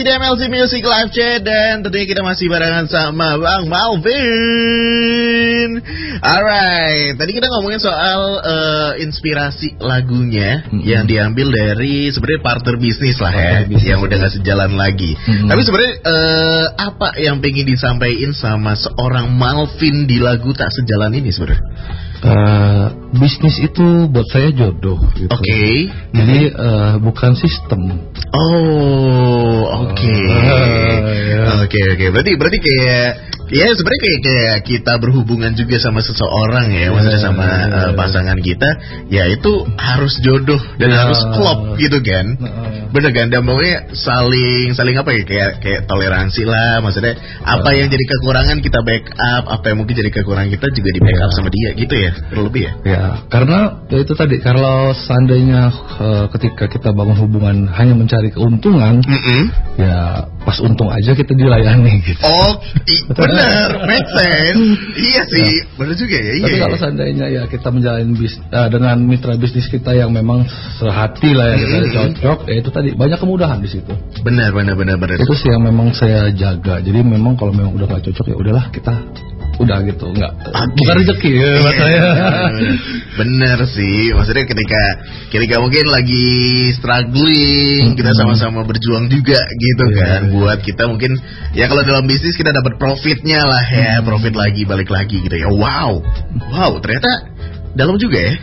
di MLC Music Live Chat dan tentunya kita masih barengan sama Bang Malvin. Alright, tadi kita ngomongin soal inspirasi lagunya yang diambil dari sebenarnya partner bisnis lah ya, yang udah gak sejalan lagi. Tapi sebenarnya apa yang pengen disampaikan sama seorang Malvin di lagu Tak Sejalan ini sebenarnya? Bisnis itu buat saya jodoh gitu. Oke. Jadi bukan sistem. Oh, oke. Oke. Berarti kayak ya sebenarnya kayak kita berhubungan juga sama seseorang ya, maksudnya sama pasangan kita, ya itu harus jodoh dan harus klop gitu kan. Bener kan? Dan pokoknya saling apa ya, kayak toleransi lah, maksudnya apa yang jadi kekurangan kita backup, apa yang mungkin jadi kekurangan kita juga di backup sama dia gitu ya, kurang lebih ya. Ya, karena ya itu tadi, kalau seandainya ketika kita bangun hubungan hanya mencari keuntungan, ya pas untung aja kita dilayani gitu. Oh, benar, make sense. Iya sih, benar juga ya. Tapi kalau seandainya ya kita menjalani dengan mitra bisnis kita yang memang sehati lah ya, kita cocok, ya itu tadi banyak kemudahan di situ. Benar. Itu sih yang memang saya jaga. Jadi memang kalau memang udah gak cocok ya udahlah, kita udah gitu, bukan rezeki ya buat saya. Bener sih, maksudnya ketika mungkin lagi struggling, kita sama-sama berjuang juga gitu kan, buat kita mungkin ya kalau dalam bisnis kita dapat profitnya lah ya, profit lagi balik lagi gitu ya. Wow ternyata dalam juga ya.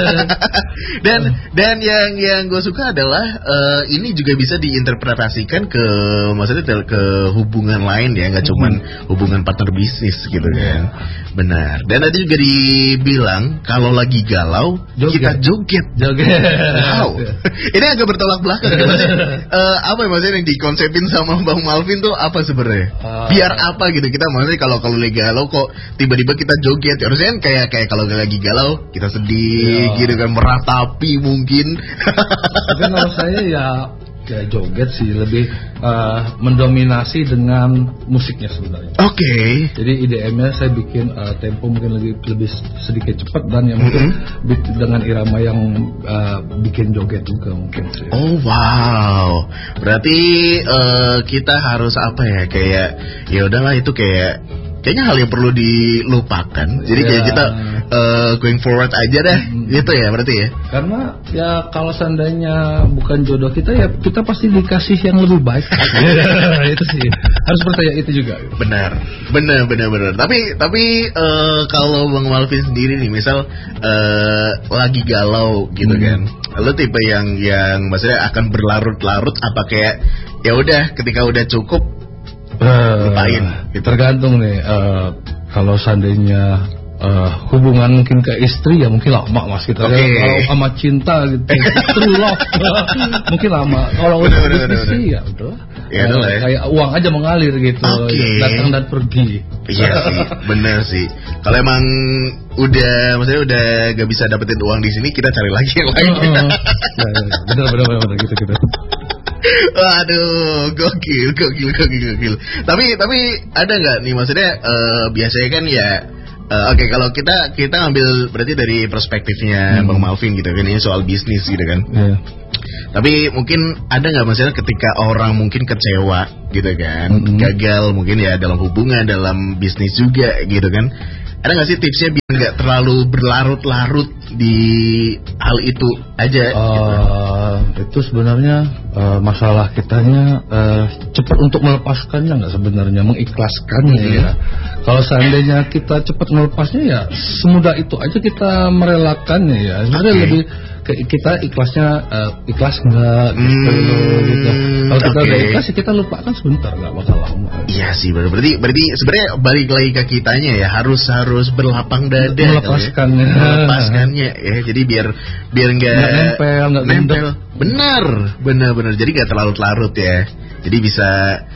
dan yang gue suka adalah ini juga bisa diinterpretasikan ke maksudnya ke hubungan lain ya, nggak cuman hubungan partner bisnis gitu kan. Benar. Dan tadi juga dibilang kalau lagi galau kita joget. Wow. Ini agak bertolak belakang ya, apa ya maksudnya yang dikonsepin sama Bang Malvin tuh apa sebenarnya? Biar apa gitu, kita maksudnya kalau lagi galau kok tiba-tiba kita joget. Harusnya kan kayak kalau lagi galau kita sedih gitu kan, meratapi mungkin. Tapi kalau saya ya joget sih lebih mendominasi dengan musiknya sebenarnya. Oke. Jadi IDM-nya saya bikin tempo mungkin lebih sedikit cepat, dan yang mungkin dengan irama yang bikin joget juga mungkin sih. Oh wow. Berarti kita harus apa ya, kayak ya udahlah itu kayaknya hal yang perlu dilupakan. Jadi kayak kita going forward aja deh, gitu ya berarti ya. Karena ya kalau seandainya bukan jodoh kita, ya kita pasti dikasih yang lebih baik. Itu sih harus percaya itu juga. Benar. Tapi kalau Bang Malvin sendiri nih, misal lagi galau gitu kan, lo tipe yang maksudnya akan berlarut-larut, apa kayak ya udah ketika udah cukup lupain gitu. Tergantung nih, kalau seandainya hubungan mungkin ke istri ya mungkin lama mas kita. Kalau sama cinta gitu, true love mungkin lama. Kalau udah bisnis sih ya udah ya, kayak uang aja mengalir gitu, datang dan pergi. Iya sih, bener sih. Kalau emang maksudnya udah gak bisa dapetin uang di sini, kita cari lagi yang lain. Bener gitu. Waduh, gokil. Tapi ada nggak nih, maksudnya biasanya kan ya, oke, kalau kita ngambil berarti dari perspektifnya Bang Malvin gitu kan, ini soal bisnis gitu kan. Tapi mungkin ada nggak maksudnya ketika orang mungkin kecewa gitu kan, gagal mungkin ya dalam hubungan, dalam bisnis juga gitu kan. Ada nggak sih tipsnya biar nggak terlalu berlarut-larut di hal itu aja? Itu sebenarnya masalah kitanya cepat untuk melepaskannya nggak sebenarnya, mengikhlaskannya ya. Kalau seandainya kita cepat melepasnya ya semudah itu aja kita merelakannya ya. Sebenarnya lebih kita ikhlas nggak gitu. Kalau kita udah ikhlas ya kita lupakan sebentar, nggak bakal lama. Iya sih, berarti sebenarnya balik lagi ke kitanya ya, harus berlapang dada, melepaskannya ya. Jadi biar nggak nempel. Benar. Jadi nggak terlarut-larut ya. Jadi bisa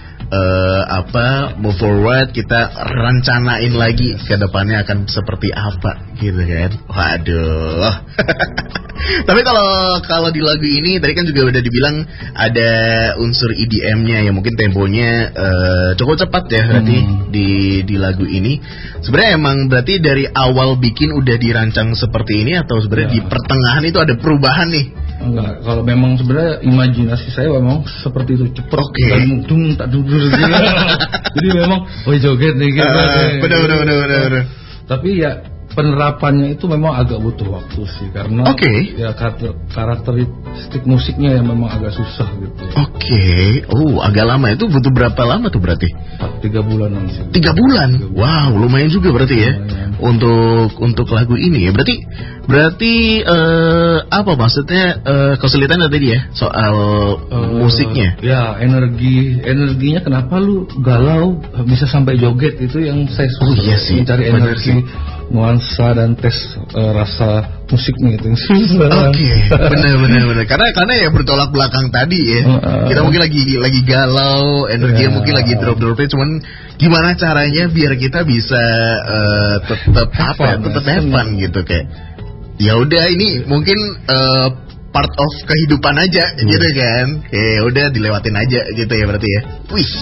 move forward, kita rencanain lagi ke depannya akan seperti apa gitu kan. Waduh. Tapi kalau di lagu ini tadi kan juga udah dibilang ada unsur EDM-nya yang mungkin temponya cukup cepat ya berarti di lagu ini. Sebenarnya emang berarti dari awal bikin udah dirancang seperti ini, atau sebenarnya di pertengahan itu ada perubahan nih? Enggak, kalau memang sebenarnya imajinasi saya memang seperti itu, cepat dan tak dudur gitu. Jadi memang joget nih gitu. Benar. Tapi ya penerapannya itu memang agak butuh waktu sih, karena ya karakteristik musiknya yang memang agak susah gitu. Agak lama. Itu butuh berapa lama tuh berarti? 3 bulanan sih. 3 bulan? Wow, lumayan juga berarti ya. Untuk lagu ini ya. Berarti apa maksudnya kesulitan tadi ya soal musiknya? Ya, energinya kenapa lu galau bisa sampai joget, itu yang saya susah mencari energi, nuansa dan tes rasa musiknya itu. Benar. Karena ya bertolak belakang tadi ya. Kita mungkin lagi galau, energi mungkin lagi drop-dropnya, cuman gimana caranya biar kita bisa tetap have fun gitu, kayak ya udah ini mungkin part of kehidupan aja gitu kan. Udah dilewatin aja gitu ya berarti ya. Wih,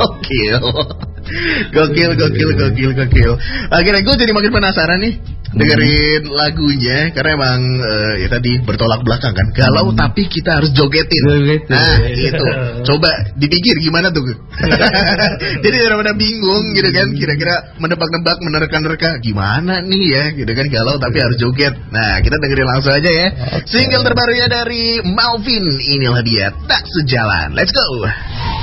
gokil. Akhirnya gue jadi makin penasaran nih dengerin lagunya, karena emang ya tadi bertolak belakang kan, galau tapi kita harus jogetin. Nah itu coba dipikir gimana tuh. Jadi daripada bingung gitu kan, kira-kira menebak-nebak, menerka-nerka gimana nih ya gitu kan, galau tapi harus joget. Nah kita dengerin langsung aja ya single terbarunya dari Malvin. Inilah dia Tak Sejalan. Let's go.